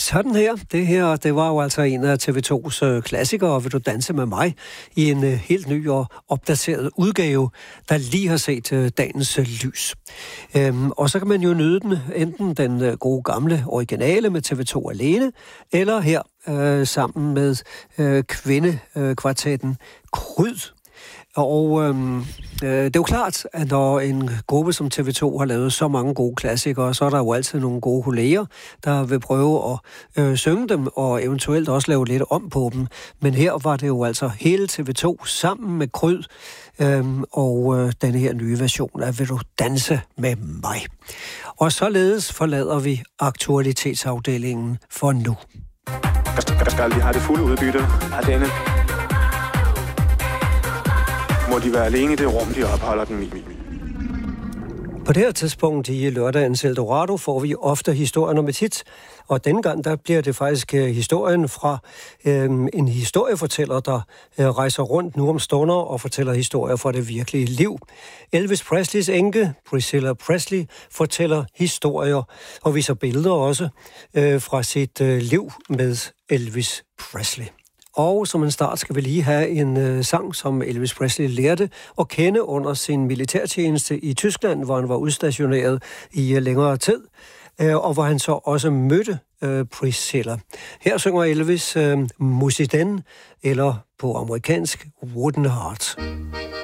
Sådan her. Det var jo altså en af TV2's klassikere, Vil du danse med mig, i en helt ny og opdateret udgave, der lige har set dagens lys. Og så kan man jo nyde den, enten den gode gamle originale med TV2 alene, eller her sammen med kvindekvartetten Kryd. Og det er jo klart, at når en gruppe som TV2 har lavet så mange gode klassikere, så er der jo altid nogle gode kolleger, der vil prøve at synge dem, og eventuelt også lave lidt om på dem. Men her var det jo altså hele TV2 sammen med Kryd, og denne her nye version af Vil du danse med mig. Og således forlader vi aktualitetsafdelingen for nu. Skal de have det fulde udbytte af denne? Må de være alene i det rum, de opholder den i. På det her tidspunkt i lørdagens Eldorado får vi ofte historien om et hit, og denne gang der bliver det faktisk historien fra en historiefortæller, der rejser rundt nu om stunder og fortæller historier fra det virkelige liv. Elvis Presleys enke, Priscilla Presley, fortæller historier og viser billeder også fra sit liv med Elvis Presley. Og som en start skal vi lige have en sang, som Elvis Presley lærte at kende under sin militærtjeneste i Tyskland, hvor han var udstationeret i længere tid, og hvor han så også mødte Priscilla. Her synger Elvis Musiden, eller på amerikansk Wooden Heart.